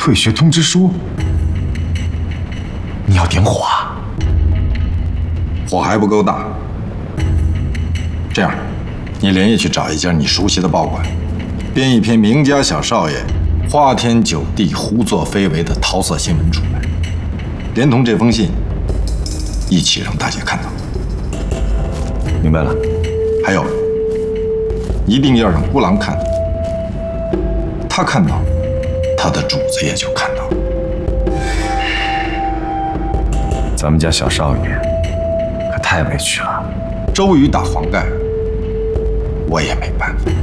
退学通知书，你要点火啊？ 火还不够大。这样，你连夜去找一家你熟悉的报馆，编一篇名家小少爷花天酒地、胡作非为的桃色新闻出来，连同这封信一起让大家看到。 明白了。 还有，一定要让孤狼看到，他看到，他的主子也就看到。 咱们家小少爷可太委屈了。 周瑜打黄盖，我也没办法。